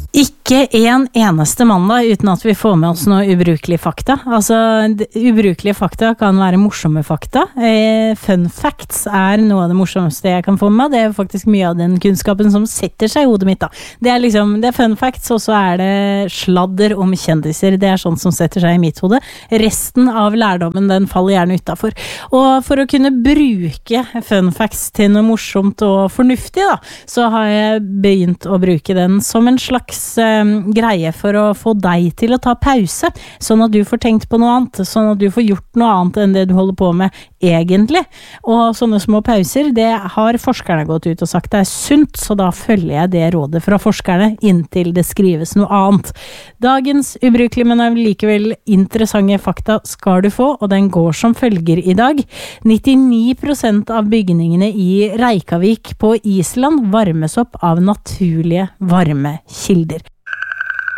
Ikke en eneste mandag uten at vi får med oss noe ubrukelig fakta. Altså, ubrukelige fakta kan være morsomme fakta. Fun facts noe av det morsomste jeg kan få med. Det faktisk mye av den kunnskapen som setter seg i hodet mitt da. Det det fun facts, og så det sladder om kjendiser. Det sånt som setter seg i mitt hode. Resten av lærdommen, den faller gjerne utenfor. Og for å kunne bruke fun facts til noe morsomt og fornuftig da, så har jeg begynt å bruke den som en slags greie for å få deg til å ta pause, sånn at du får tenkt på noe annet, sånn at du får gjort noe annet enn det du holder på med egentlig. Og sånne små pauser, det har forskerne gått ut og sagt det sunt, så da følger jeg det rådet fra forskerne inntil det skrives noe annet. Dagens ubrukelige, men likevel interessante fakta skal du få, og den går som følger i dag. 99% av bygningene i Reykjavik på Island varmes opp av naturlige varmekilder.